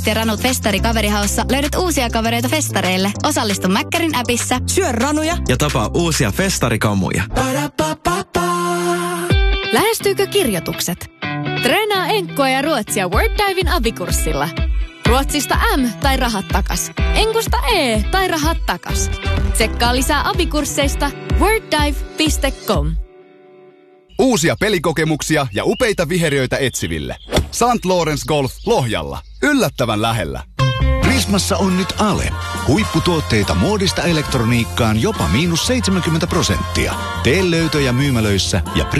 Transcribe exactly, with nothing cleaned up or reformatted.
ja ranut festari kaverihaussa löydät uusia kavereita festareille. Osallistu Mäkkärin appissa. Syö ranuja ja tapaa uusia festarikamuja. Lähestyykö kirjoitukset? Treenaa enkkua ja ruotsia WordDiven abikurssilla. Ruotsista M tai rahat takas. Enkusta E tai rahat takas. Tsekkaa lisää abikursseista worddive piste com. Uusia pelikokemuksia ja upeita viheriöitä etsiville. Sankt Lawrence Golf Lohjalla. Yllättävän lähellä. Prismassa on nyt ale. Huipputuotteita muodista elektroniikkaan jopa miinus seitsemänkymmentä prosenttia. Tee löytöjä myymälöissä ja